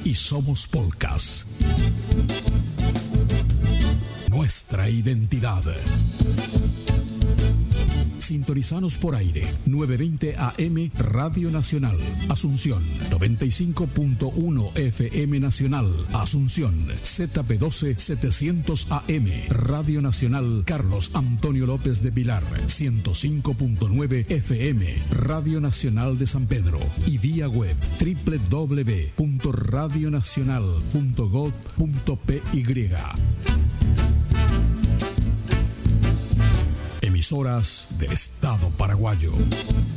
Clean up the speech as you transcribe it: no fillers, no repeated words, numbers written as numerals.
y somos Polcas. Nuestra identidad. Sintonizanos por aire, 920 AM Radio Nacional, Asunción, 95.1 FM Nacional, Asunción, ZP12 700 AM, Radio Nacional Carlos Antonio López de Pilar, 105.9 FM, Radio Nacional de San Pedro, y vía web www.radionacional.gov.py. Emisoras del Estado paraguayo.